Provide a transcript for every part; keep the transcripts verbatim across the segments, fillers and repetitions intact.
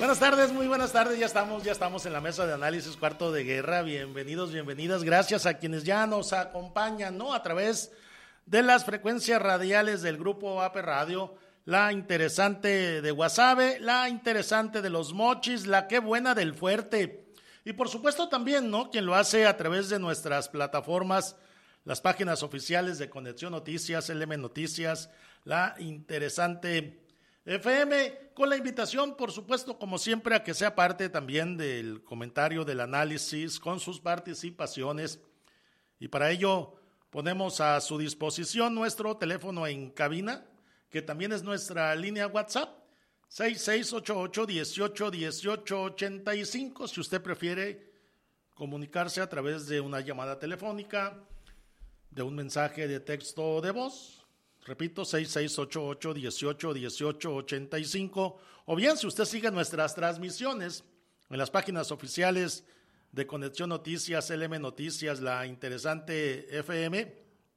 Buenas tardes, muy buenas tardes, ya estamos, ya estamos en la mesa de análisis Cuarto de Guerra, bienvenidos, bienvenidas, gracias a quienes ya nos acompañan, ¿no? A través de las frecuencias radiales del grupo A P Radio, la interesante de Guasave, la interesante de Los Mochis, la qué buena del Fuerte, y por supuesto también, ¿no? Quien lo hace a través de nuestras plataformas, las páginas oficiales de Conexión Noticias, L M Noticias, la interesante F M, con la invitación, por supuesto, como siempre, a que sea parte también del comentario, del análisis, con sus participaciones. Y para ello ponemos a su disposición nuestro teléfono en cabina, que también es nuestra línea WhatsApp, seis seis ocho ocho, dieciocho, dieciocho, ochenta y cinco, si usted prefiere comunicarse a través de una llamada telefónica, de un mensaje de texto de voz. Repito, seis seis ocho ocho, dieciocho, dieciocho, ochenta y cinco, o bien si usted sigue nuestras transmisiones en las páginas oficiales de Conexión Noticias, L M Noticias, la interesante F M,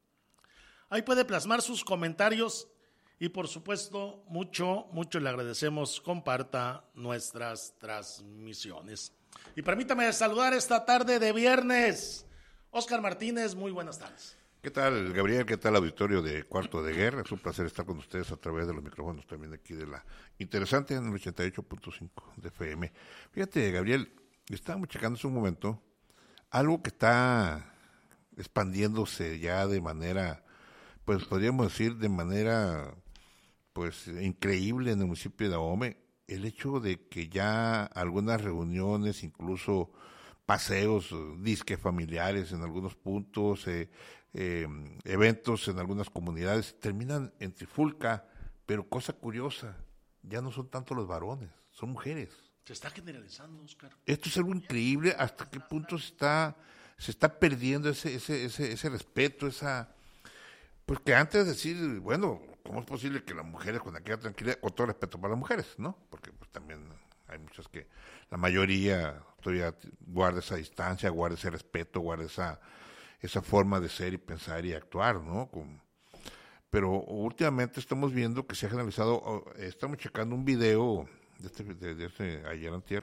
ahí puede plasmar sus comentarios y por supuesto mucho, mucho le agradecemos, comparta nuestras transmisiones. Y permítame saludar esta tarde de viernes, Oscar Martínez, muy buenas tardes. ¿Qué tal, Gabriel? ¿Qué tal, auditorio de Cuarto de Guerra? Es un placer estar con ustedes a través de los micrófonos también aquí de la interesante en el ochenta y ocho punto cinco de F M. Fíjate, Gabriel, estábamos checando hace un momento algo que está expandiéndose ya de manera, pues podríamos decir de manera, pues increíble en el municipio de Ahome, el hecho de que ya algunas reuniones, incluso paseos, disque familiares en algunos puntos, eh, Eh, eventos en algunas comunidades terminan en trifulca, pero cosa curiosa, ya no son tanto los varones, son mujeres. Se está generalizando, Oscar. Esto es algo increíble, hasta qué punto se está, se está perdiendo ese, ese, ese, ese respeto, esa, pues que antes de decir, bueno, ¿cómo es posible que las mujeres con aquella tranquilidad, con todo respeto para las mujeres, ¿no? Porque pues también hay muchas que, la mayoría todavía guarda esa distancia, guarda ese respeto, guarda esa esa forma de ser y pensar y actuar, ¿no? Con, pero últimamente estamos viendo que se ha generalizado, estamos checando un video de este, de, de este ayer antier,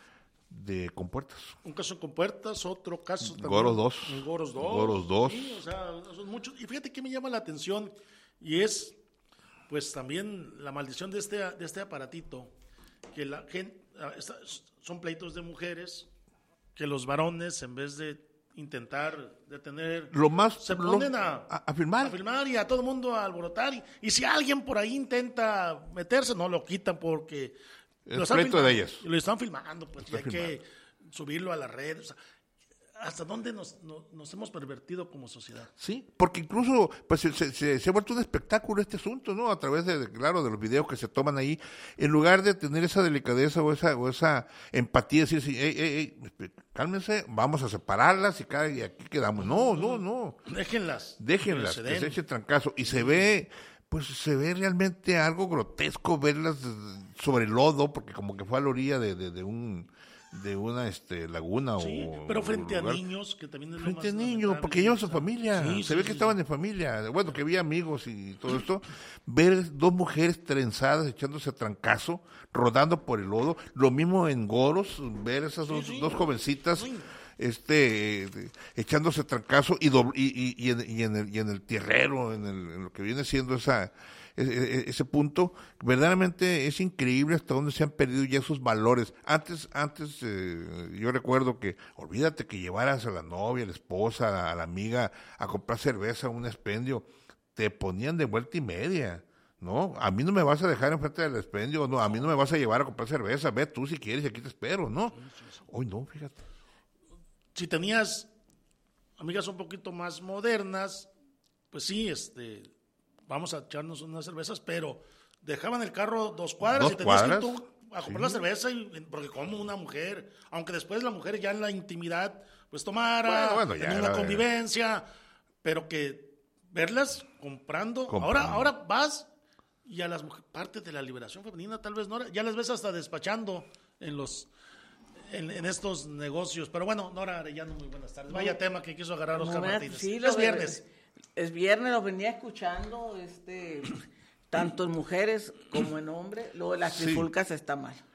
de compuertas. Un caso con puertas, otro caso también. Goros dos. Goros dos. Goros dos. Sí, o sea, son muchos. Y fíjate que me llama la atención, y es, pues también la maldición de este, de este aparatito, que la gente, son pleitos de mujeres, que los varones, en vez de intentar detener, lo más, se ponen lo, a, a, a filmar. a filmar y a todo el mundo a alborotar, y, y si alguien por ahí intenta meterse, no lo quitan porque el lo están pleito filmando, de ellas. lo están filmando, pues y hay filmando. que subirlo a la red. O sea, ¿hasta dónde nos, nos, nos hemos pervertido como sociedad? Sí, porque incluso pues se, se, se ha vuelto un espectáculo este asunto, ¿no? A través de, claro, de los videos que se toman ahí, en lugar de tener esa delicadeza o esa o esa empatía, decir, hey, hey, hey, cálmense, vamos a separarlas y, cada, y aquí quedamos. No, no, no. Déjenlas. Déjenlas, que se eche trancazo. Y se ve, pues se ve realmente algo grotesco verlas sobre el lodo, porque como que fue a la orilla de, de, de un... de una este laguna sí, o pero frente o a niños que también es lo frente a más niños porque llevan su familia, sí, se sí, ve sí, que sí. estaban en familia, bueno, que había amigos y todo esto, ver dos mujeres trenzadas echándose a trancazo, rodando por el lodo, lo mismo en Goros, ver esas dos, sí, sí. dos jovencitas Sí. este eh, echándose a trancazo y, doble, y, y, y, en, y en el y en el tierrero, en, el, en lo que viene siendo esa ese punto, verdaderamente es increíble hasta dónde se han perdido ya esos valores. Antes, antes eh, yo recuerdo que, olvídate que llevaras a la novia, a la esposa, a la amiga a comprar cerveza, un expendio, te ponían de vuelta y media, ¿no? A mí no me vas a dejar enfrente del expendio, no, a mí no me vas a llevar a comprar cerveza, ve tú si quieres y aquí te espero, ¿no? Sí, sí, sí. Hoy no, fíjate. Si tenías amigas un poquito más modernas, pues sí, este... vamos a echarnos unas cervezas, pero dejaban el carro dos cuadras ¿Dos y tenías cuadras? que ir tú a comprar sí. la cerveza, y, porque como una mujer, aunque después la mujer ya en la intimidad, pues tomara, bueno, bueno, ya en una era, convivencia, pero que verlas comprando, comprando. ahora ahora vas y a las mujeres, parte de la liberación femenina tal vez, Nora, ya las ves hasta despachando en los... En, en estos negocios, pero bueno, Nora Arellano, muy buenas tardes. Vaya no, tema que quiso agarrar Oscar Martínez. Sí, es viernes. Es viernes, lo venía escuchando, este, tanto en mujeres como en hombres, lo de las trifulcas sí. está mal.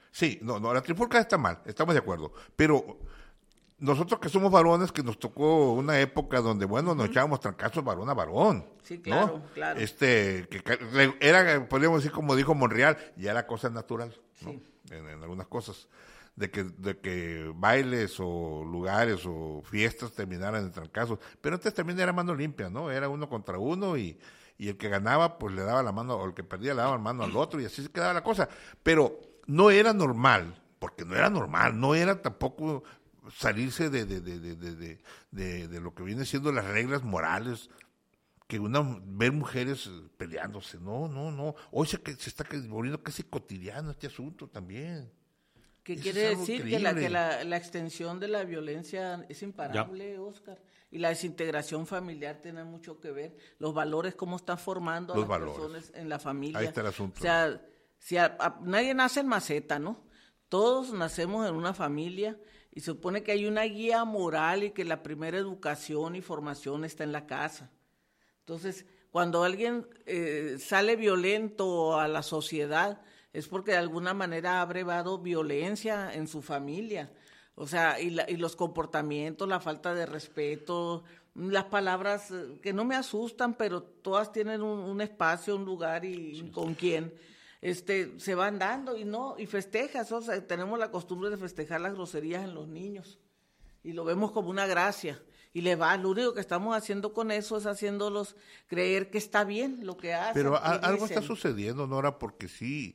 Sí, no, no, la trifulca está mal, estamos de acuerdo, pero nosotros que somos varones, que nos tocó una época donde, bueno, nos echábamos trancazos varón a varón. Sí, claro, ¿no? claro. Este, que era, podríamos decir, como dijo Monreal, ya era cosa natural, ¿no? Sí. En, en algunas cosas. De que, de que bailes o lugares o fiestas terminaran en trancazos. Pero antes también era mano limpia, ¿no? Era uno contra uno y, y el que ganaba, pues le daba la mano, o el que perdía le daba la mano al otro y así se quedaba la cosa. Pero no era normal, porque no era normal, no era tampoco salirse de, de, de, de, de, de, de, de lo que viene siendo las reglas morales, que una ver mujeres peleándose, no, no, no, hoy se, se está volviendo casi cotidiano este asunto también. ¿Qué Eso quiere es algo decir? Que, la, increíble. que la, la extensión de la violencia es imparable, Ya. Oscar. Y la desintegración familiar tiene mucho que ver. Los valores, cómo están formando a Los las valores. personas en la familia. Ahí está el asunto. O sea, si a- a- nadie nace en maceta, ¿no? Todos nacemos en una familia y se supone que hay una guía moral y que la primera educación y formación está en la casa. Entonces, cuando alguien eh, sale violento a la sociedad, es porque de alguna manera ha brevado violencia en su familia. O sea, y, la, y los comportamientos, la falta de respeto, las palabras eh, que no me asustan, pero todas tienen un, un espacio, un lugar y, y con quién. Este, se van dando y no, y festejas, o sea, tenemos la costumbre de festejar las groserías en los niños y lo vemos como una gracia. Y le va, lo único que estamos haciendo con eso es haciéndolos creer que está bien lo que hacen. Pero a, y algo dicen. está sucediendo, Nora, porque sí,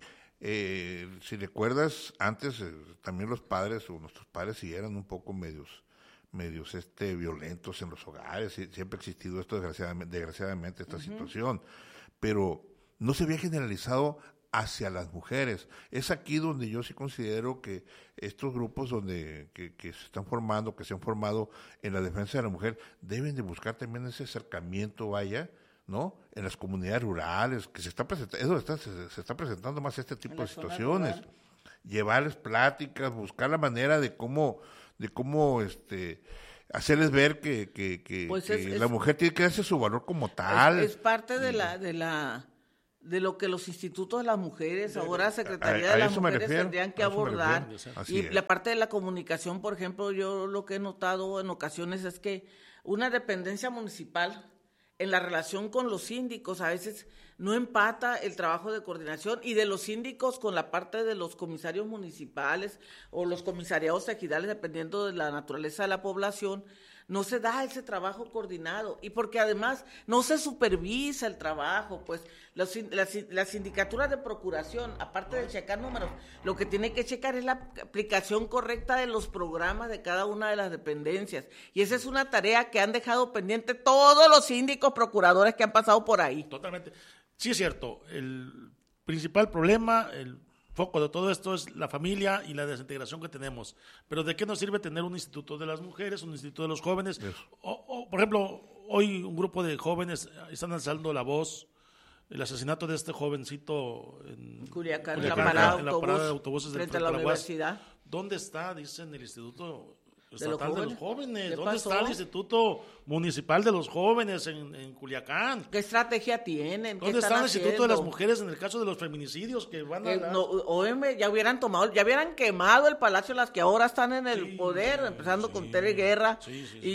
eh, si recuerdas, antes eh, también los padres o nuestros padres sí eran un poco medios medios este violentos en los hogares, y siempre ha existido esto desgraciadamente, desgraciadamente esta uh-huh. situación, pero no se había generalizado hacia las mujeres. Es aquí donde yo sí considero que estos grupos donde que, que se están formando, que se han formado en la defensa de la mujer, deben de buscar también ese acercamiento, vaya, ¿no? En las comunidades rurales, que se está presentando, está, se, se está presentando más este tipo de situaciones. Llevarles pláticas, buscar la manera de cómo, de cómo este hacerles ver que, que, que, pues que es, la es, mujer tiene que darse su valor como tal. Es, es parte de la, de la de lo que los institutos de las mujeres, ahora Secretaría a, a de las Mujeres refiero, tendrían que abordar. Y es. La parte de la comunicación, por ejemplo, yo lo que he notado en ocasiones es que una dependencia municipal en la relación con los síndicos a veces no empata el trabajo de coordinación y de los síndicos con la parte de los comisarios municipales o los comisariados ejidales, dependiendo de la naturaleza de la población. No se da ese trabajo coordinado y porque además no se supervisa el trabajo, pues los, la, la sindicatura de procuración, aparte de checar números, lo que tiene que checar es la aplicación correcta de los programas de cada una de las dependencias y esa es una tarea que han dejado pendiente todos los síndicos procuradores que han pasado por ahí. Totalmente, sí es cierto, el principal problema, el foco de todo esto es la familia y la desintegración que tenemos. Pero ¿de qué nos sirve tener un instituto de las mujeres, un instituto de los jóvenes? O, o, por ejemplo, hoy un grupo de jóvenes están alzando la voz, el asesinato de este jovencito en Culiacán, Culiacán, en, la parada, en la parada de autobuses del frente a la universidad. ¿Dónde está, dicen, el instituto de los estatal jóvenes? de los jóvenes? ¿Dónde pasó? está el instituto municipal de los jóvenes en, en Culiacán? ¿Qué estrategia tienen? ¿Dónde está el instituto de las mujeres en el caso de los feminicidios que van a eh, no, oíme, ya hubieran tomado, ya hubieran quemado el palacio las que ahora están en el sí, poder, empezando sí, con Tere Guerra sí, sí, y,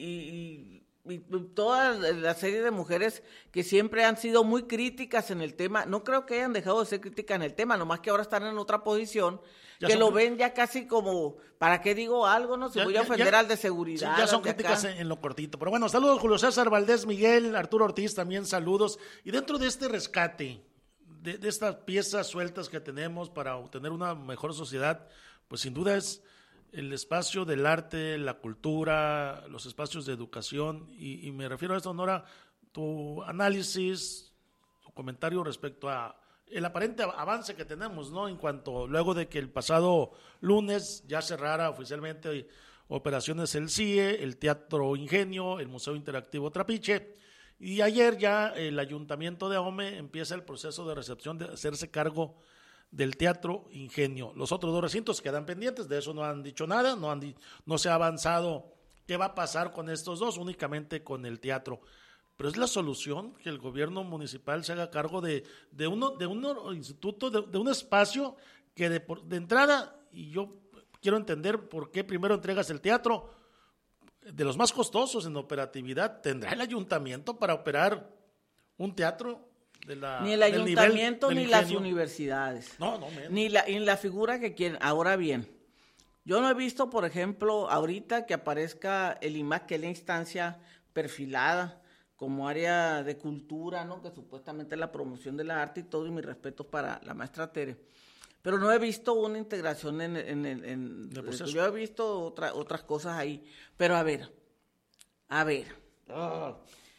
y, y, y toda la serie de mujeres que siempre han sido muy críticas en el tema. No creo que hayan dejado de ser críticas en el tema, nomás que ahora están en otra posición. Ya que son, lo ven ya casi como, ¿para qué digo algo? No, si ya, voy a ofender ya, al de seguridad. Sí, ya son críticas en, en lo cortito. Pero bueno, saludos Julio César Valdés, Miguel, Arturo Ortiz también saludos. Y dentro de este rescate, de, de estas piezas sueltas que tenemos para obtener una mejor sociedad, pues sin duda es el espacio del arte, la cultura, los espacios de educación. Y, y me refiero a esto, Nora, tu análisis, tu comentario respecto a el aparente avance que tenemos, ¿no? En cuanto, luego de que el pasado lunes ya cerrara oficialmente operaciones el C I E, el Teatro Ingenio, el Museo Interactivo Trapiche, y ayer ya el Ayuntamiento de Ahome empieza el proceso de recepción de hacerse cargo del Teatro Ingenio. Los otros dos recintos quedan pendientes, de eso no han dicho nada, no, han di- no se ha avanzado qué va a pasar con estos dos, únicamente con el teatro. Pero es la solución que el gobierno municipal se haga cargo de, de, uno, de un instituto, de, de un espacio que de, por, de entrada, y yo quiero entender por qué primero entregas el teatro, de los más costosos en operatividad, ¿tendrá el ayuntamiento para operar un teatro? De la, ni el ayuntamiento nivel, ni las universidades. No, no, menos. Ni la, ni la figura que quieren. Ahora bien, yo no he visto, por ejemplo, ahorita que aparezca el I M A C, que es la instancia perfilada como área de cultura, ¿no? Que supuestamente es la promoción de la arte y todo, y mis respetos para la maestra Tere. Pero no he visto una integración en, en, en, en yo he visto otra, otras cosas ahí. Pero a ver, a ver, oh.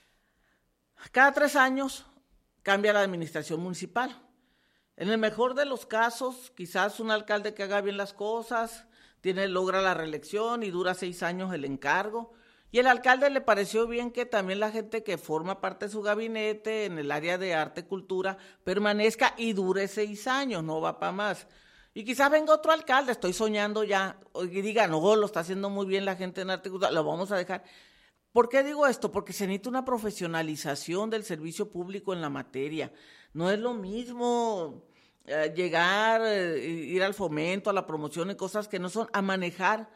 cada tres años cambia la administración municipal. En el mejor de los casos, quizás un alcalde que haga bien las cosas, tiene, logra la reelección y dura seis años el encargo. Y el alcalde le pareció bien que también la gente que forma parte de su gabinete en el área de arte y cultura permanezca y dure seis años, no va para más. Y quizás venga otro alcalde, estoy soñando ya, y diga, no, lo está haciendo muy bien la gente en arte y cultura, lo vamos a dejar. ¿Por qué digo esto? Porque se necesita una profesionalización del servicio público en la materia. No es lo mismo eh, llegar, eh, ir al fomento, a la promoción y cosas que no son, a manejar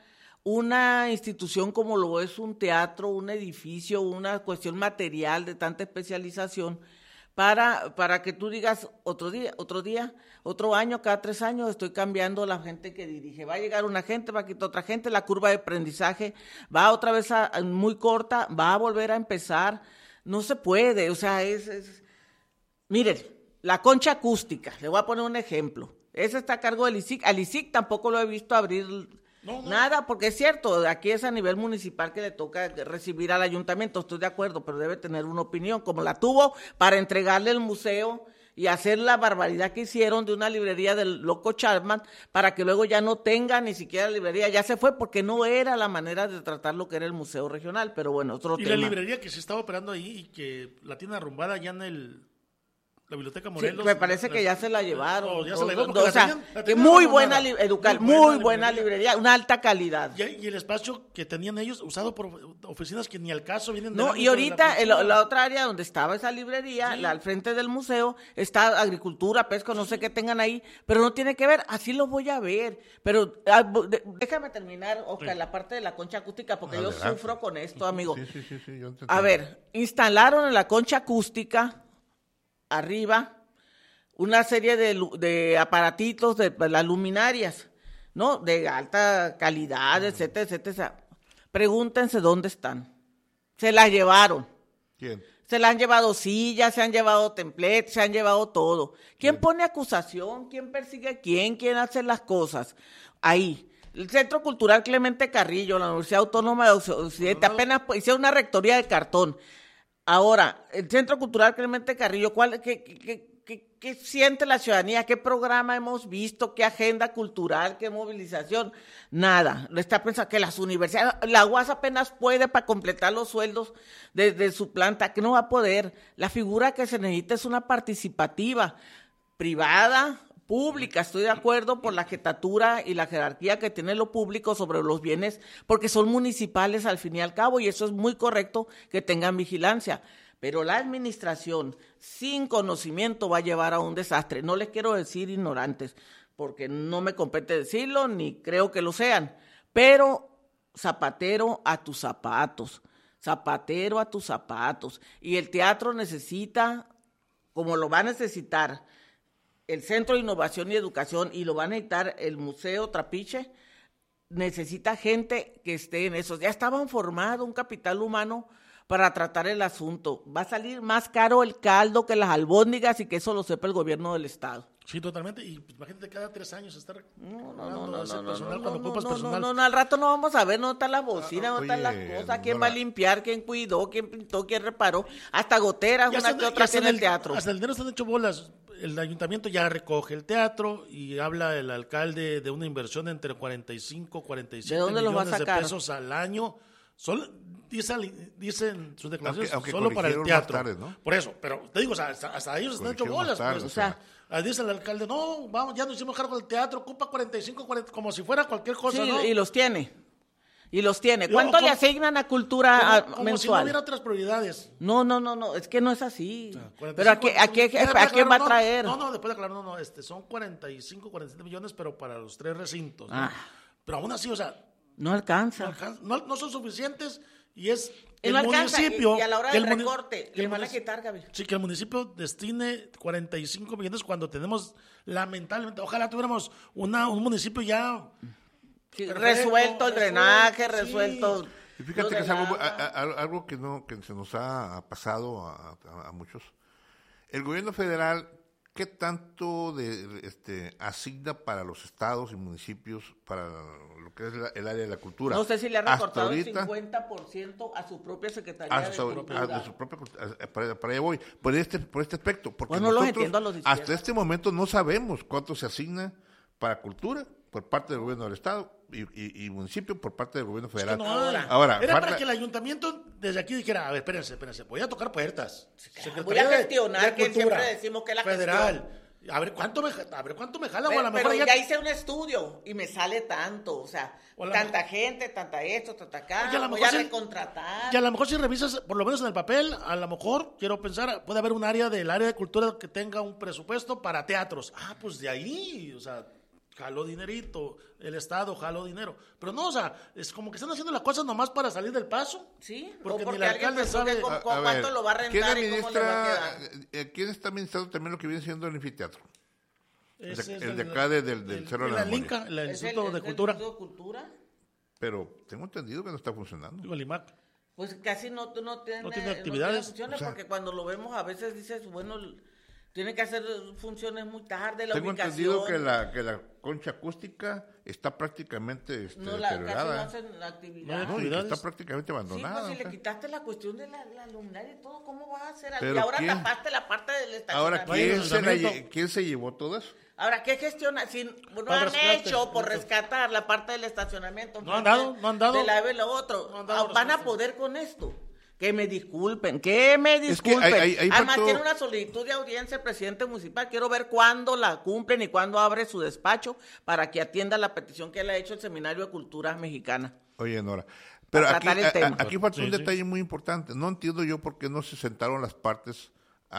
una institución como lo es un teatro, un edificio, una cuestión material de tanta especialización, para, para que tú digas otro día, otro día, otro año, cada tres años estoy cambiando la gente que dirige. Va a llegar una gente, va a quitar otra gente, la curva de aprendizaje va otra vez a, muy corta, va a volver a empezar. No se puede, o sea, es... es... Miren, la concha acústica, le voy a poner un ejemplo. Ese está a cargo del I C I C. Al I C I C tampoco lo he visto abrir... No, no. Nada, porque es cierto, aquí es a nivel municipal que le toca recibir al ayuntamiento, estoy de acuerdo, pero debe tener una opinión, como la tuvo para entregarle el museo y hacer la barbaridad que hicieron de una librería del loco Chapman, para que luego ya no tenga ni siquiera librería, ya se fue porque no era la manera de tratar lo que era el museo regional, pero bueno, otro y tema. Y la librería que se estaba operando ahí y que la tiene arrumbada ya en el... La Biblioteca Morelos. Sí, me parece la, que ya se la llevaron. No, ya se la llevaron. O, o sea, tenían, la tenían muy buena, li, educal, muy, muy buena librería. librería, una alta calidad. Y, y el espacio que tenían ellos usado por oficinas que ni al caso vienen de No, y ahorita la, el, la otra área donde estaba esa librería, sí. la, al frente del museo, está agricultura, pesca, no sé qué tengan ahí, pero no tiene que ver, así lo voy a ver. Pero a, de, déjame terminar, Oscar, sí. la parte de la concha acústica, porque Adelante. yo sufro con esto, amigo. Sí, sí, sí, sí, yo a ver, instalaron en la concha acústica, arriba, una serie de, de aparatitos, de, de las luminarias, ¿no? De alta calidad, etcétera, etcétera. Pregúntense dónde están. Se las llevaron. ¿Quién? Se las han llevado sillas, se han llevado templates, se han llevado todo. ¿Quién ¿Quién? pone acusación? ¿Quién persigue a quién? ¿Quién hace las cosas? Ahí. El Centro Cultural Clemente Carrillo, la Universidad Autónoma de Occidente, no, no. apenas hicieron una rectoría de cartón. Ahora, el Centro Cultural Clemente Carrillo, ¿cuál, qué, qué, qué, qué siente la ciudadanía? ¿Qué programa hemos visto? ¿Qué agenda cultural? ¿Qué movilización? Nada. Le está pensando que las universidades, la U A S apenas puede para completar los sueldos de, de su planta, que no va a poder. La figura que se necesita es una participativa, privada, pública, estoy de acuerdo por la jetatura y la jerarquía que tiene lo público sobre los bienes, porque son municipales al fin y al cabo, y eso es muy correcto que tengan vigilancia, pero la administración sin conocimiento va a llevar a un desastre. No les quiero decir ignorantes, porque no me compete decirlo, ni creo que lo sean, pero zapatero a tus zapatos, zapatero a tus zapatos, y el teatro necesita, como lo va a necesitar, el Centro de Innovación y Educación, y lo va a necesitar el Museo Trapiche, necesita gente que esté en eso. Ya estaban formado un capital humano para tratar el asunto. Va a salir más caro el caldo que las albóndigas, y que eso lo sepa el gobierno del estado. Sí, totalmente. Y pues, imagínate cada tres años estar... No, no, no, no, no, no, personal, no, no, no, no, personal. no, no, al rato no vamos a ver, no está la bocina, no Oye, están las cosas, quién no, va a la... limpiar, quién cuidó, quién pintó, quién reparó, hasta goteras, una que otra tiene el teatro. Hasta el dinero se han hecho bolas. El ayuntamiento ya recoge el teatro y habla el alcalde de una inversión entre cuarenta y cinco, cuarenta y siete millones de pesos al año. Solo, dicen, dicen sus declaraciones, aunque, aunque solo para el teatro. Tarde, ¿no? Por eso, pero te digo, o sea, hasta, hasta ellos están hecho bolas. Tarde, pues, o sea, sea, dice el alcalde, no, vamos, ya nos hicimos cargo del teatro, ocupa cuarenta y cinco, cuarenta, como si fuera cualquier cosa, sí, ¿no? Y los tiene. Y los tiene. Yo, ¿Cuánto como- le asignan a cultura Como, como mensual? si no hubiera otras prioridades. No, no, no, no, es que no es así. O sea, cuarenta y Pero ¿a, cinco qué, a, qué, Déjame ¿a quién va a aclarar, no, traer? No, no, después de aclarar, no, no, este, son cuarenta y cinco, cuarenta y siete millones, pero para los tres recintos. ¿no? Ah. Pero aún así, o sea, No no, alcanza. alcanza- no, no son suficientes y es Y el no alcanza, municipio. y- y a la hora que el del muni- recorte, que le el van a munici- quitar, Gaby. Sí, que el municipio destine cuarenta y cinco millones cuando tenemos, lamentablemente, ojalá tuviéramos una, un municipio ya Sí, perfecto, resuelto el resuelto, drenaje, sí. resuelto. Y fíjate lo que de es algo, la- a- a- algo que no que se nos ha pasado a, a- a muchos. El gobierno federal, ¿qué tanto de este asigna para los estados y municipios para lo que es la- el área de la cultura? No sé si le ha Hasta recortado el ahorita, cincuenta por ciento a su propia Secretaría a de su, Cultura. a- de su propia cult- a- para, para allá voy, por este, por este aspecto. Porque Bueno, los nosotros, entiendo a los de izquierda. hasta este momento no sabemos cuánto se asigna para cultura por parte del gobierno del estado y, y, y municipio por parte del gobierno Es que federal. no Ahora. hay. Ahora, Era falta- para que el ayuntamiento desde aquí dijera, a ver, espérense, espérense, voy a tocar puertas. Secretaría voy a de- gestionar, de que Cultura siempre decimos que la federal. A ver cuánto me, a ver cuánto me jala, o a Pero, lo mejor pero ya- ya hice un estudio y me sale tanto, o sea, O a lo tanta gente, tanta esto, tanta acá, Oye, a lo voy mejor a sí- recontratar. Y a lo mejor si revisas, por lo menos en el papel, a lo mejor, quiero pensar, puede haber un área del área de cultura que tenga un presupuesto para teatros. Ah, pues de ahí, o sea, jaló dinerito, el Estado jaló dinero. Pero no, o sea, es como que están haciendo las cosas nomás para salir del paso. Sí, Porque o porque ni el alguien alcalde pensó sabe- que con, A- con a cuánto ver, lo va a ¿quién rentar y cómo le va a administra- quedar. eh, ¿Quién está administrando también lo que viene siendo el anfiteatro? El de- Ese es el de acá de- del- del el- Cerro de la la Memoria. Linca, el Es el- Instituto es de el Cultura, Instituto de Cultura. Pero tengo entendido que no está funcionando. digo, el IMAC. Pues casi no, no tiene, No tiene actividades. funciones, O sea, porque cuando lo vemos a veces dices, bueno, tiene que hacer funciones muy tarde, la Tengo ubicación. entendido que la, que la concha acústica está prácticamente este, no, la, casi no deteriorada. hacen actividad. No hay No, y que actividades. está prácticamente Sí, abandonada. pues si o sea. le quitaste la cuestión de la, la luminaria y todo, ¿cómo vas a hacer? Pero y ahora ¿quién? tapaste la parte del Ahora, estacionamiento. Vaya, ¿quién se, la ayuntamiento. lle- ¿quién se llevó todas? Ahora, ¿qué gestiona? Si no Para han rescate, hecho por rescate. rescatar la parte del estacionamiento. No han dado, no han dado. De la y lo otro. No han dado Ah, ¿Van a respuesta. poder con esto? Que me disculpen, que me Es que disculpen. hay- hay- hay Además, faltó- tiene una solicitud de audiencia el presidente municipal. Quiero ver cuándo la cumplen y cuándo abre su despacho para que atienda la petición que le ha hecho el Seminario de Cultura Mexicana. Oye, Nora. Pero Para aquí, tratar el a- a- tema. aquí falta un Sí, sí. detalle muy importante. No entiendo yo por qué no se sentaron las partes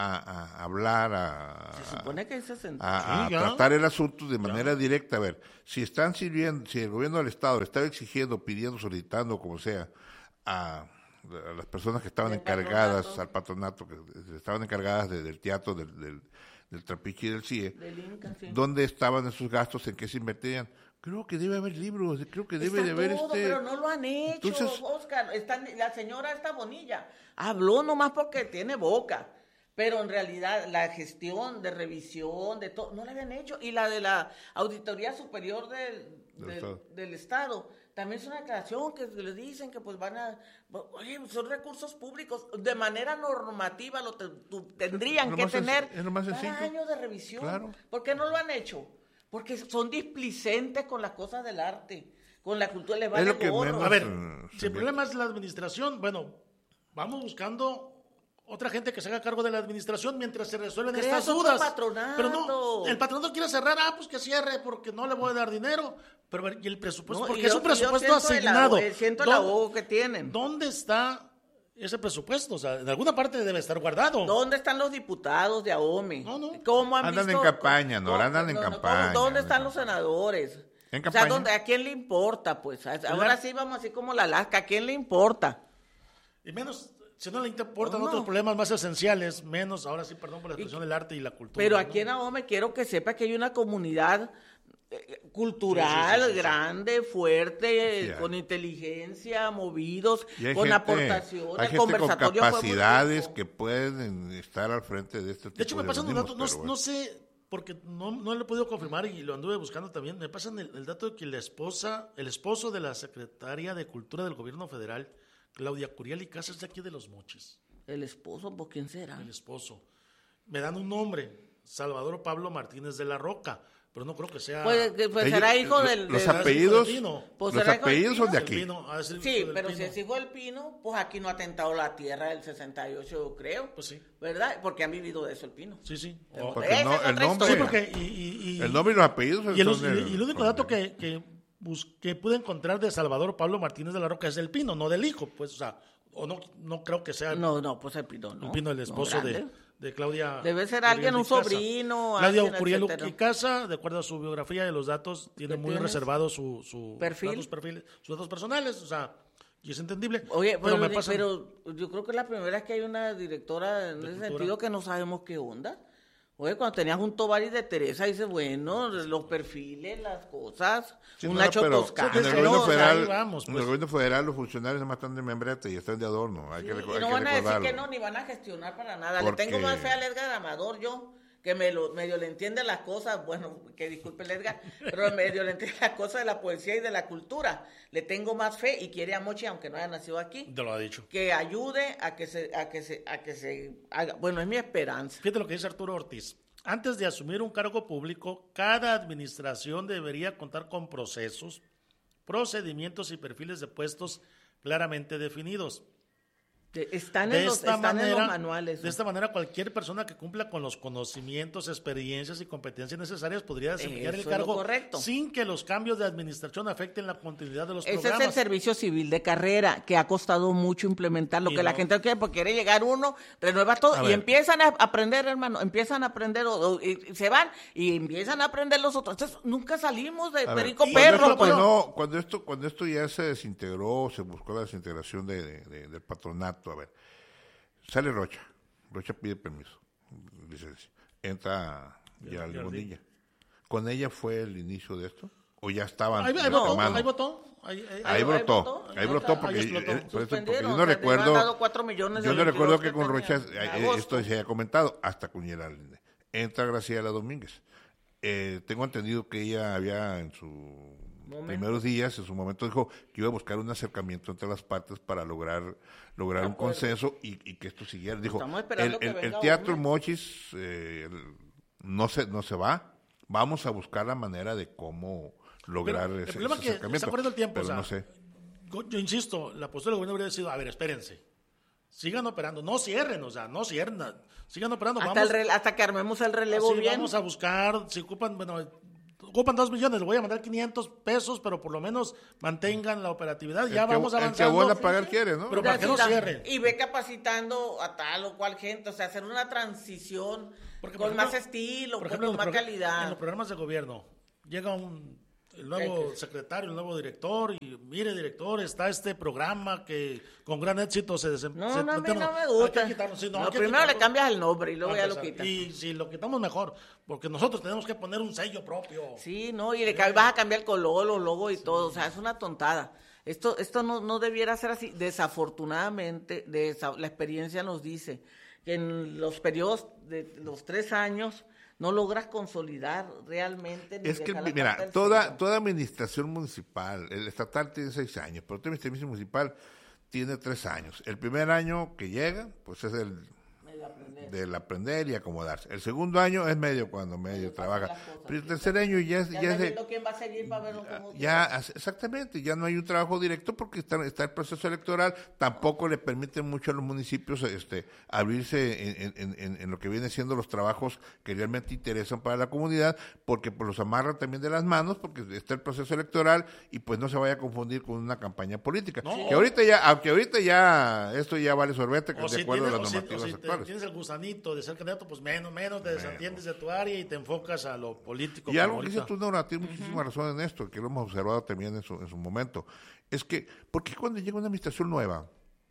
a, a hablar, a, Se supone que se sentó. a, a Sí, ya. tratar el asunto de manera directa. A ver, si están sirviendo, si el gobierno del Estado le estaba exigiendo, pidiendo, solicitando, como sea, a, a las personas que estaban Del encargadas, patronato. al patronato, que estaban encargadas de- del teatro, del, del, del Trapiche y del C I E, Del Inca, sí. ¿dónde estaban esos gastos? ¿En qué se invertían? Creo que debe haber libros, creo que debe Está de haber todo, este... pero no lo han hecho, Entonces- Oscar. Están- la señora esta Bonilla habló nomás porque tiene boca, pero en realidad la gestión de revisión, de todo, no la habían hecho. Y la de la Auditoría Superior del, Del del, Estado. del Estado, también es una declaración que le dicen que pues van a... Oye, son recursos públicos, de manera normativa lo te- tu- tendrían Lo que más senc- tener es lo más cada sencillo. año de revisión. Claro. ¿Por qué no lo han hecho? Porque son displicentes con las cosas del arte, con la cultura, les vale lo que gorro. menos- A ver, eh, si se el ve. problema es la administración, bueno, vamos buscando otra gente que se haga cargo de la administración mientras se resuelven Crea estas otro dudas. patronato. Pero no, el patronato quiere cerrar, ah, pues que cierre porque no le voy a dar dinero. Pero a ver, y el presupuesto, No, porque y es yo- un y yo presupuesto siento el asignado. abo- siento el ¿Dó- abogo que tienen. ¿Dónde está ese presupuesto? O sea, en alguna parte debe estar guardado. ¿Dónde están los diputados de AOME? No, no. ¿Cómo han Andan visto- en campaña, cómo- Nora, andan en no, no, campaña, ¿Dónde andan están en los campaña. senadores? ¿En O sea, campaña? ¿dónde- ¿a quién le importa? Pues ahora sí vamos así como la lasca, ¿a quién le importa? Y menos, si no le importan No, no. otros problemas más esenciales, menos, ahora sí, perdón por la expresión del arte y la cultura. Pero ¿no? aquí en AOME quiero que sepa que hay una comunidad eh, cultural, Sí, sí, sí, sí, sí. grande, fuerte, Sí, hay. con inteligencia, movidos, Y hay con gente- aportaciones. hay el gente con conversatorio fue muy capacidades rico. que pueden estar al frente de este tipo De hecho, me pasan un dato, organismos, no, pero bueno. no sé, porque no, no lo he podido confirmar y lo anduve buscando también. Me pasan el, el dato de que la esposa, el esposo de la secretaria de Cultura del Gobierno Federal, Claudia Curiel y Casas, es de aquí de Los Mochis, El esposo, ¿por quién será? el esposo. Me dan un nombre, Salvador Pablo Martínez de la Roca, pero no creo que sea... Pues, que- pues Ellos- será hijo lo- del... los del- apellidos, del Pino. Pues los será hijo del apellidos son de Pino. aquí. El Pino, ah, es el hijo Sí, del pero si Pino. es hijo del Pino, pues aquí no ha tentado la tierra del sesenta y ocho, yo creo. Pues sí, ¿Verdad? Porque han vivido de eso el Pino. sí, sí. Esa O- Porque es no- otra el nombre- sí, historia. porque... Y, y- y- El nombre y los apellidos y el, son y el- del- y el único son dato del- que, que busqué, pude encontrar de Salvador Pablo Martínez de la Roca, es del Pino, no del hijo, pues, o sea, o no, no creo que sea el, No, no, pues el Pino, no. el Pino, el esposo no, de, grande. de Claudia. Debe ser Uriel alguien, un Icaza. sobrino. Claudia alguien, Uriel etcétera. Icaza, de acuerdo a su biografía y los datos, tiene muy tienes? reservado su, su ¿Perfil? datos, perfiles, sus datos personales, o sea, y es entendible. Oye, pero, me pero, pasan- yo creo que es la primera vez que hay una directora en ¿De ese cultura? sentido que no sabemos qué onda. Oye, cuando tenías un Tovari de Teresa, dices, bueno, los perfiles, las cosas, Sí, un no, Nacho pero Toscano. en el sí, gobierno no, o sea, federal, ahí vamos, en pues. el gobierno federal los funcionarios nomás están de membrete y están de adorno, hay que, Sí, reco- y hay no que van a decir recordarlo. que no, ni van a gestionar para nada. Porque- Le tengo más fe al Edgar Amador, yo, que me lo, medio le entiende las cosas, bueno, que disculpe el Edgar, pero medio le entiende las cosas de la poesía y de la cultura. Le tengo más fe y quiere a Mochi, aunque no haya nacido aquí, Te lo ha dicho. que ayude a que se, a que se, a que se haga. Bueno, es mi esperanza. Fíjate lo que dice Arturo Ortiz. Antes de asumir un cargo público, cada administración debería contar con procesos, procedimientos y perfiles de puestos claramente definidos. De- Están, De en los, esta están en manera, los manuales. de esta manera, cualquier persona que cumpla con los conocimientos, experiencias y competencias necesarias podría desempeñar el Eso es lo cargo correcto. sin que los cambios de administración afecten la continuidad de los Ese es programas. el servicio civil de carrera, que ha costado mucho implementar. Lo Y que la no- gente quiere, porque quiere llegar uno, renueva todo, A y ver. empiezan a aprender, hermano, empiezan a aprender, o- o- y, y se van, y empiezan a aprender los otros. Entonces, nunca salimos de A ver, perico y- cuando perro, esto, pues. cuando, cuando esto cuando esto ya se desintegró, se buscó la desintegración de, de- de- del patronato, a ver, sale Rocha, Rocha pide permiso, licencia, entra ya Jardín. Limonilla. ¿Con ella fue el inicio de esto? ¿O ya estaban Ahí, ahí de votó, antemano? ahí votó. Ahí, ahí- Ahí ahí brotó, brotó, ahí ahí brotó brotó, porque, ahí explotó. eh, por eso, porque Suspendieron, yo no o sea, le recuerdo, han dado cuatro millones yo de no los recuerdo veintidós que con tenía Rocha en eh, agosto. esto se haya comentado hasta Cuñera Linde. Entra Graciela Domínguez. Eh, tengo entendido que ella había en sus primeros días, en su momento dijo que iba a buscar un acercamiento entre las partes para lograr lograr un acuerdo. consenso y, y que esto siguiera. Dijo, Estamos esperando el, que el- el venga teatro uno. Mochis eh, el- no se no se va. Vamos a buscar la manera de cómo lograr Pero el ese, problema ese es que acercamiento. está corriendo el tiempo, pero o sea, no sé. Yo, yo insisto, la postura del gobierno habría sido, a ver, espérense, sigan operando, no cierren, o sea, no cierren, sigan operando, Hasta, vamos, el re- hasta que armemos el relevo sí, bien. vamos a buscar, si ocupan, bueno, ocupan dos millones, le voy a mandar quinientos pesos, pero por lo menos mantengan la operatividad, ya El que- vamos el que avanzando. abona pagar quiere, ¿no? Pero para que no Necesita- cierren. Y ve capacitando a tal o cual gente, o sea, hacer una transición Porque, con por más ejemplo, estilo, por con ejemplo, en más los progr- calidad. En los programas de gobierno llega un el nuevo X. secretario, el nuevo director, y mire, director, está este programa que con gran éxito se desempeña. No, no, a mí no me gusta. Sí, no, No, hay que primero le quitarlo. cambias el nombre y luego Para ya lo empezar. quitas. Y si lo quitamos mejor, porque nosotros tenemos que poner un sello propio. Sí, no, y le ca- vas a cambiar el color, los logos y todo, o sea, es una tontada. Esto esto no, no debiera ser así. Desafortunadamente, desa- la experiencia nos dice que en los periodos de los tres años no logras consolidar realmente. ni Es que, dejar la mira, parte del toda, centro. toda administración municipal, el estatal tiene seis años, pero toda administración municipal tiene tres años. El primer año que llega, pues es el Medio aprender. del aprender y acomodarse. El segundo año es medio cuando medio trabaja. las cosas, Pero el tercer año ya es, Ya, ya anda es de, viendo quién va a seguir para ver cómo. ya, as- exactamente, ya no hay un trabajo directo porque está, está el proceso electoral, tampoco le permite mucho a los municipios este, abrirse en, en- en- en lo que viene siendo los trabajos que realmente interesan para la comunidad, porque pues, los amarran también de las manos, porque está el proceso electoral y pues no se vaya a confundir con una campaña política. No. Que ahorita ya, aunque ahorita ya, esto ya vale sorbete, que O de si, acuerdo tienes, a las o si- o normativas si te- actuales. tienes el gusanito de ser candidato, pues menos, menos te desatiendes de tu área y te enfocas a lo político. Y como algo que ahorita. dices tú, Nora, tienes muchísima razón en esto, que lo hemos observado también en su, en su momento. Es que, ¿por qué cuando llega una administración nueva,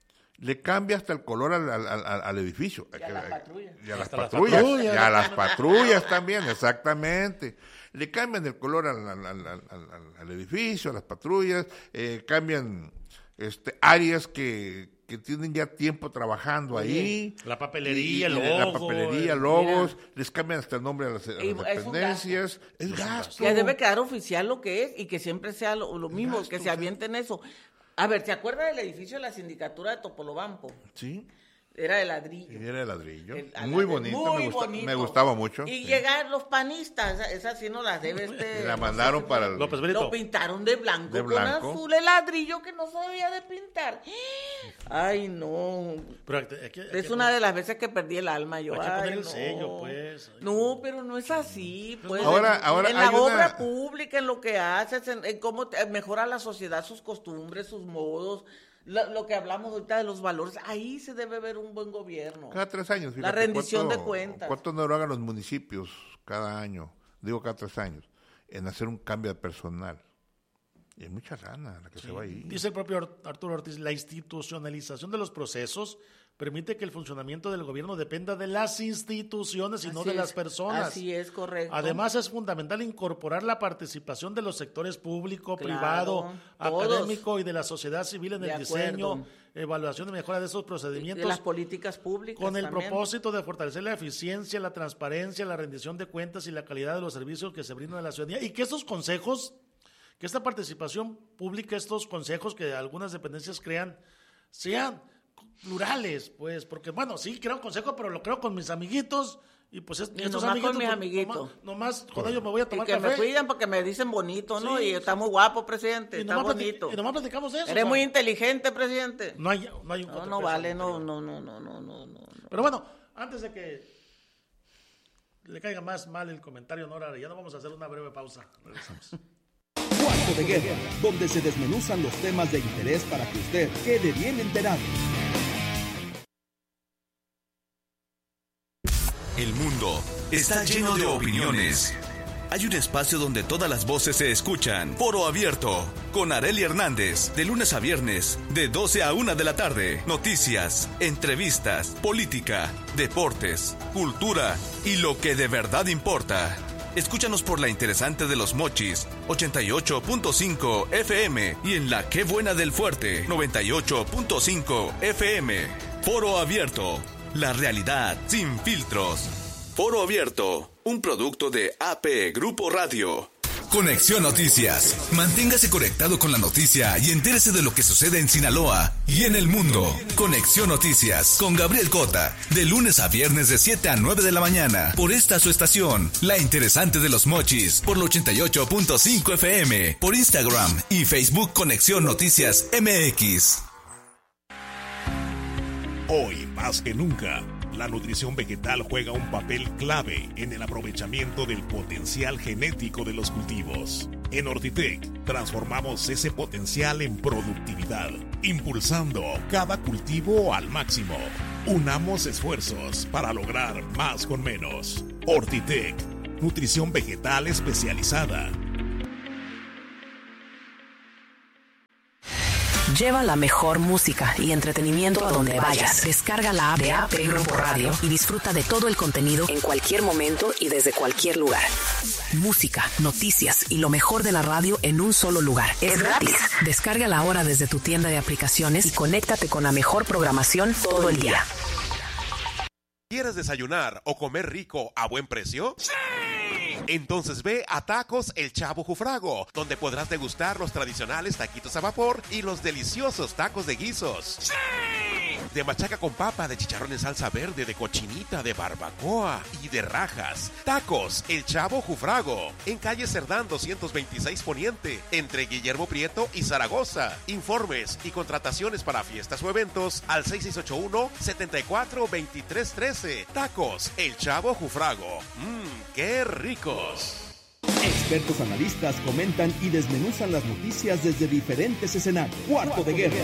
le cambia hasta el color al, al, al- al edificio? Y a las patrullas. Y a las Hasta las patrullas. patrullas. Y a las patrullas también, exactamente. Le cambian el color al, al, al, al- al- al edificio, a las patrullas, eh, cambian este, áreas que, que tienen ya tiempo trabajando ahí. La papelería, el Y- y La logo, papelería, el- logos, les cambian hasta el nombre a las, a las Y es un dependencias. Es gasto. Que debe quedar oficial lo que es y que siempre sea lo, lo mismo, gasto, que o se sea. avienten eso. A ver, ¿se acuerda del edificio de la sindicatura de Topolobampo? Sí. Era de ladrillo. Y era de ladrillo. El- muy el- bonito, muy me, gusta- bonito. me gustaba mucho. Y sí. llegaron los panistas, esa, esa sí no la debe este. Y la no mandaron sé, para el- López Lo Brito. pintaron de blanco, De blanco. con azul el ladrillo que no sabía de pintar. Ay, no. Pero hay que- hay que- hay Es que- una de las veces que perdí el alma yo. Hay que ay, poner el no. sello, pues. Ay, No, pero no es así. Pues, Ahora- en, ahora en hay la una- obra pública, en lo que haces, en, en cómo te- mejora la sociedad, sus costumbres, sus modos, lo, lo que hablamos ahorita de los valores, ahí se debe ver un buen gobierno. Cada tres años. La rendición ¿cuánto- de cuentas. ¿Cuánto no lo hagan los municipios cada año? Digo cada tres años. En hacer un cambio de personal. Y hay mucha lana la que se va ahí. Dice el propio Ar- Arturo Ortiz, la institucionalización de los procesos permite que el funcionamiento del gobierno dependa de las instituciones y no Así de es, las personas. Así es, correcto. Además, es fundamental incorporar la participación de los sectores público, Claro, privado, todos. académico y de la sociedad civil en De el acuerdo. diseño, evaluación y mejora de esos de procedimientos, las políticas públicas con el también. propósito de fortalecer la eficiencia, la transparencia, la rendición de cuentas y la calidad de los servicios que se brindan a la ciudadanía. Y que estos consejos, que esta participación pública, estos consejos que algunas dependencias crean, sean plurales, pues, porque bueno, sí creo consejo, pero lo creo con mis amiguitos y pues es- Y estos nomás con mis pues, amiguitos. Nomás, nomás con ellos me voy a Y tomar que café. me cuidan porque me dicen bonito, ¿no? Sí, y sí. está muy guapo, presidente, y está nomás, plati- bonito. y nomás platicamos de eso. Eres o sea, muy inteligente, presidente. no hay, no hay un No, no contrapeso vale, al no, interior. no, no, no, no, no, no. Pero bueno, antes de que le caiga más mal el comentario, Nora, ya no vamos a hacer una breve pausa. Regresamos. Cuarto de Guerra, donde se desmenuzan los temas de interés para que usted quede bien enterado. El mundo está lleno de opiniones. Hay un espacio donde todas las voces se escuchan. Foro Abierto, con Arely Hernández, de lunes a viernes, de doce a una de la tarde. Noticias, entrevistas, política, deportes, cultura y lo que de verdad importa. Escúchanos por la interesante de Los Mochis, ochenta y ocho punto cinco F M, y en la Qué Buena del Fuerte, noventa y ocho punto cinco F M. Foro Abierto, la realidad sin filtros. Foro Abierto, un producto de A P Grupo Radio. Conexión Noticias. Manténgase conectado con la noticia y entérese de lo que sucede en Sinaloa y en el mundo. Conexión Noticias con Gabriel Cota, de lunes a viernes de siete a nueve de la mañana. Por esta su estación, La Interesante de Los Mochis, por el ochenta y ocho punto cinco F M. Por Instagram y Facebook Conexión Noticias M X. Hoy, más que nunca, la nutrición vegetal juega un papel clave en el aprovechamiento del potencial genético de los cultivos. En Ortitec, transformamos ese potencial en productividad, impulsando cada cultivo al máximo. Unamos esfuerzos para lograr más con menos. Ortitec, nutrición vegetal especializada. Lleva la mejor música y entretenimiento a donde vayas. Descarga la app de A P Grupo Radio y disfruta de todo el contenido en cualquier momento y desde cualquier lugar. Música, noticias y lo mejor de la radio en un solo lugar. Es gratis. Descárgala ahora desde tu tienda de aplicaciones y conéctate con la mejor programación todo el día. ¿Quieres desayunar o comer rico a buen precio? ¡Sí! Entonces ve a Tacos El Chavo Jufrago, donde podrás degustar los tradicionales taquitos a vapor y los deliciosos tacos de guisos. ¡Sí! De machaca con papa, de chicharrón en salsa verde, de cochinita, de barbacoa y de rajas. Tacos El Chavo Jufrago, en calle Cerdán doscientos veintiséis Poniente, entre Guillermo Prieto y Zaragoza. Informes y contrataciones para fiestas o eventos al seis seis ocho uno, siete cuatro, dos tres uno tres. Tacos El Chavo Jufrago. Mmm, qué ricos. Expertos analistas comentan y desmenuzan las noticias desde diferentes escenarios. Cuarto de Guerra.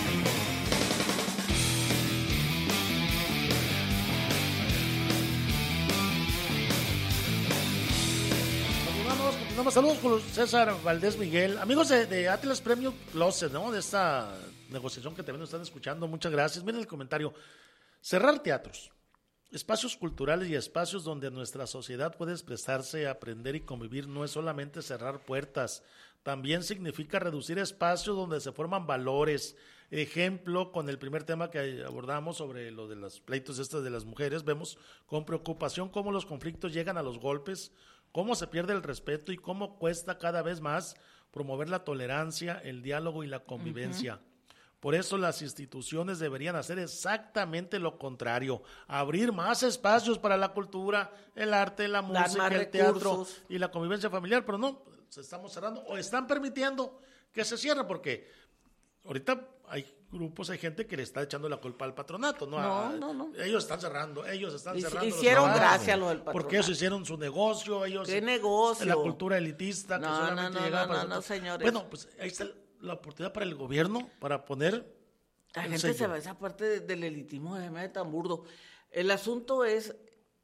Continuamos, continuamos. Saludos con César Valdés Miguel. Amigos de, de Atlas Premium Closet, ¿no? De esta negociación que también nos están escuchando. Muchas gracias. Miren el comentario. Cerrar teatros, espacios culturales y espacios donde nuestra sociedad puede expresarse, aprender y convivir no es solamente cerrar puertas, también significa reducir espacios donde se forman valores. Ejemplo, con el primer tema que abordamos sobre lo de los pleitos estos de las mujeres, vemos con preocupación cómo los conflictos llegan a los golpes, cómo se pierde el respeto y cómo cuesta cada vez más promover la tolerancia, el diálogo y la convivencia. Uh-huh. Por eso las instituciones deberían hacer exactamente lo contrario, abrir más espacios para la cultura, el arte, la música, el teatro y la convivencia familiar, pero no, se estamos cerrando o están permitiendo que se cierre, porque ahorita hay grupos, hay gente que le está echando la culpa al patronato, ¿no? No, a, no, no. Ellos están cerrando, ellos están Hic- cerrando. Hicieron los gracia lo del patronato. Porque ellos hicieron su negocio, ellos... ¿Qué negocio? La cultura elitista que No, solamente no, no, llegaba no, para no, nosotros. no, señores. Bueno, pues ahí está la oportunidad para el gobierno para poner... La el gente sello. se va a esa parte de- del elitismo de tan burdo. El asunto es,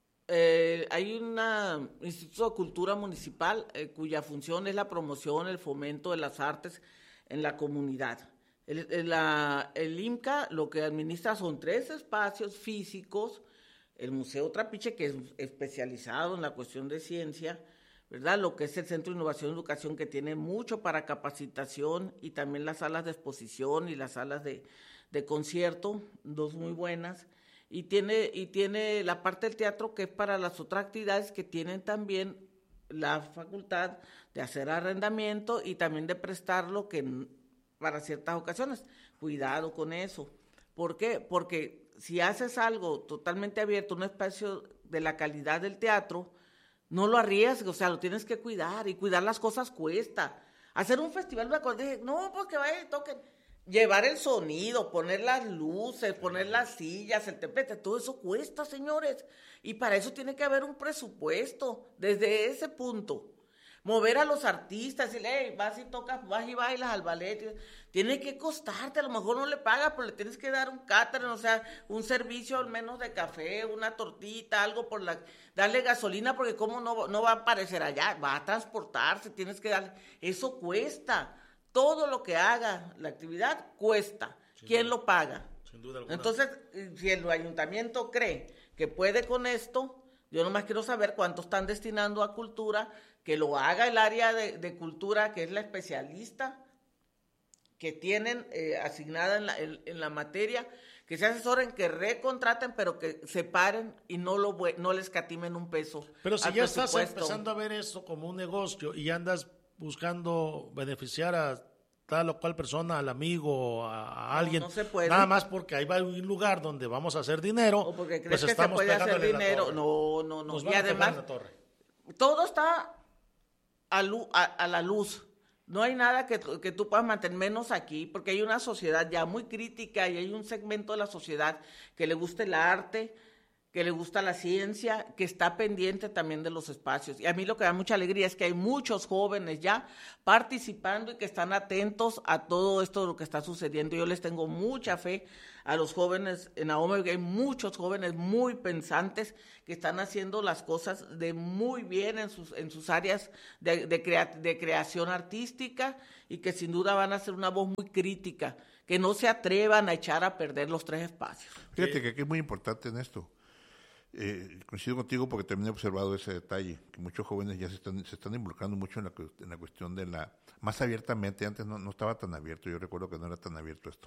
eh, hay un Instituto de Cultura Municipal eh, cuya función es la promoción, el fomento de las artes en la comunidad. El, el, la, el IMCA lo que administra son tres espacios físicos, el Museo Trapiche, que es especializado en la cuestión de ciencia, ¿verdad? Lo que es el Centro de Innovación y Educación, que tiene mucho para capacitación, y también las salas de exposición y las salas de, de concierto, dos muy buenas, y tiene, y tiene la parte del teatro, que es para las otras actividades que tienen también la facultad de hacer arrendamiento y también de prestarlo que para ciertas ocasiones. Cuidado con eso. ¿Por qué? Porque si haces algo totalmente abierto, un espacio de la calidad del teatro, no lo arriesgues, o sea, lo tienes que cuidar, y cuidar las cosas cuesta. Hacer un festival, me acordé, no, porque vayan y toquen, llevar el sonido, poner las luces, poner las sillas, el templete, todo eso cuesta, señores, y para eso tiene que haber un presupuesto, desde ese punto. Mover a los artistas, decirle, hey, vas y tocas, vas y bailas al ballet, tiene que costarte, a lo mejor no le pagas, pero le tienes que dar un catering, o sea, un servicio al menos de café, una tortita, algo por la, darle gasolina, porque cómo no, no va a aparecer allá, va a transportarse, tienes que darle, eso cuesta, todo lo que haga la actividad cuesta, sin ¿quién duda. Lo paga? Sin duda alguna. Entonces, si el ayuntamiento cree que puede con esto, yo nomás quiero saber cuánto están destinando a cultura, que lo haga el área de, de cultura, que es la especialista que tienen eh, asignada en la, en, en la materia, que se asesoren, que recontraten, pero que separen y no lo no les catimen un peso. Pero si ya estás empezando a ver eso como un negocio y andas buscando beneficiar a tal o cual persona, al amigo, a, a alguien, no, no se puede. Nada más porque ahí va un lugar donde vamos a hacer dinero, o porque crees pues que estamos se puede hacer pegándole dinero. la torre. No, no, no. Nos Y vamos a pegar además, la torre. Todo está a, lu, a, a la luz. No hay nada que, que tú puedas mantener, menos aquí, porque hay una sociedad ya muy crítica y hay un segmento de la sociedad que le gusta el arte, que le gusta la ciencia, que está pendiente también de los espacios. Y a mí lo que da mucha alegría es que hay muchos jóvenes ya participando y que están atentos a todo esto de lo que está sucediendo. Yo les tengo mucha fe a los jóvenes en Ahome, que hay muchos jóvenes muy pensantes que están haciendo las cosas de muy bien en sus, en sus áreas de, de, crea, de creación artística, y que sin duda van a ser una voz muy crítica, que no se atrevan a echar a perder los tres espacios. Fíjate que aquí es muy importante en esto. Eh, coincido contigo porque también he observado ese detalle, que muchos jóvenes ya se están se están involucrando mucho en la, en la cuestión de la, más abiertamente. Antes no, no estaba tan abierto, yo recuerdo que no era tan abierto esto,